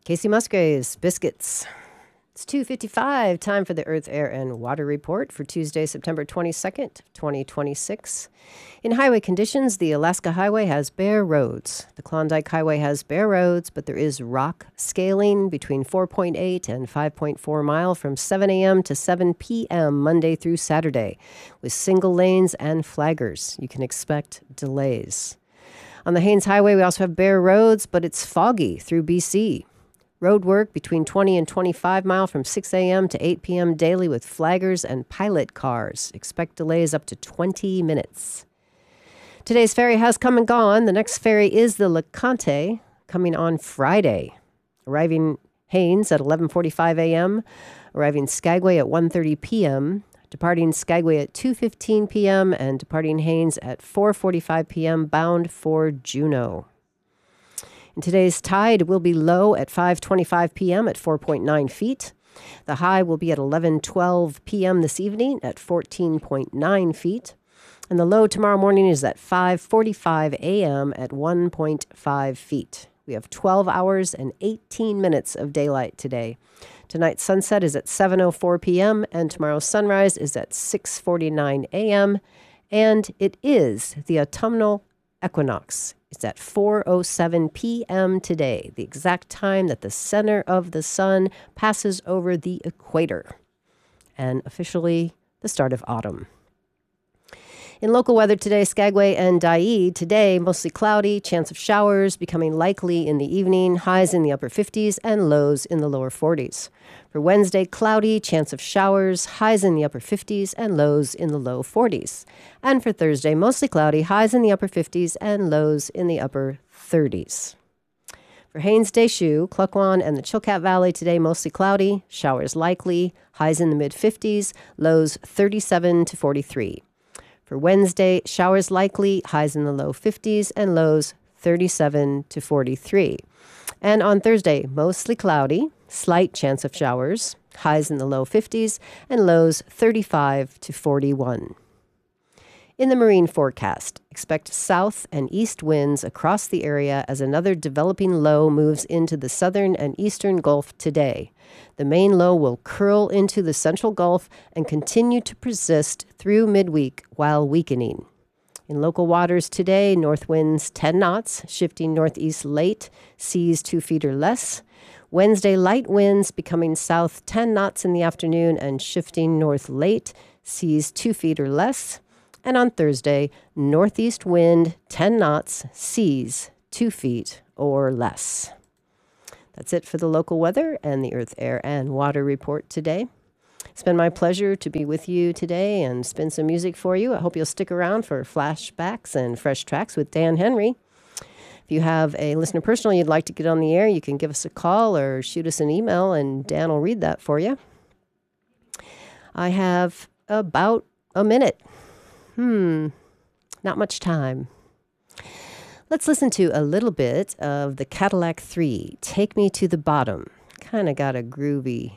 Casey Musgraves, Biscuits. It's 2:55, time for the Earth, Air, and Water Report for Tuesday, September 22nd, 2026. In highway conditions, the Alaska Highway has bare roads. The Klondike Highway has bare roads, but there is rock scaling between 4.8 and 5.4 mile from 7 a.m. to 7 p.m. Monday through Saturday, with single lanes and flaggers. You can expect delays. On the Haines Highway, we also have bare roads, but it's foggy through BC. Road work between 20 and 25 mile from 6 a.m. to 8 p.m. daily with flaggers and pilot cars. Expect delays up to 20 minutes. Today's ferry has come and gone. The next ferry is the LeConte, coming on Friday. Arriving Haines at 11:45 a.m., arriving Skagway at 1:30 p.m., departing Skagway at 2:15 p.m., and departing Haines at 4:45 p.m., bound for Juneau. And today's tide will be low at 5:25 p.m. at 4.9 feet. The high will be at 11:12 p.m. this evening at 14.9 feet. And the low tomorrow morning is at 5:45 a.m. at 1.5 feet. We have 12 hours and 18 minutes of daylight today. Tonight's sunset is at 7:04 p.m. and tomorrow's sunrise is at 6:49 a.m. And it is the autumnal equinox. It's at 4:07 p.m. today, the exact time that the center of the sun passes over the equator, and officially the start of autumn. In local weather today, Skagway and Dyea, today mostly cloudy, chance of showers becoming likely in the evening, highs in the upper 50s and lows in the lower 40s. For Wednesday, cloudy, chance of showers, highs in the upper 50s and lows in the low 40s. And for Thursday, mostly cloudy, highs in the upper 50s and lows in the upper 30s. For Haines-Deschutes, Klukwan, and the Chilkat Valley today, mostly cloudy, showers likely, highs in the mid-50s, lows 37 to 43. For Wednesday, showers likely, highs in the low 50s and lows 37 to 43. And on Thursday, mostly cloudy, slight chance of showers, highs in the low 50s and lows 35 to 41. In the marine forecast, expect south and east winds across the area as another developing low moves into the southern and eastern Gulf today. The main low will curl into the central Gulf and continue to persist through midweek while weakening. In local waters today, north winds 10 knots, shifting northeast late, seas 2 feet or less. Wednesday, light winds becoming south 10 knots in the afternoon and shifting north late, seas 2 feet or less. And on Thursday, northeast wind 10 knots, seas 2 feet or less. That's it for the local weather and the Earth, Air, and Water Report today. It's been my pleasure to be with you today and spin some music for you. I hope you'll stick around for flashbacks and fresh tracks with Dan Henry. If you have a listener personal you'd like to get on the air, you can give us a call or shoot us an email, and Dan will read that for you. I have about a minute. Not much time. Let's listen to a little bit of the Cadillac 3, Take Me to the Bottom. Kind of got a groovy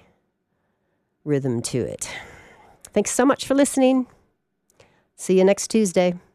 rhythm to it. Thanks so much for listening. See you next Tuesday.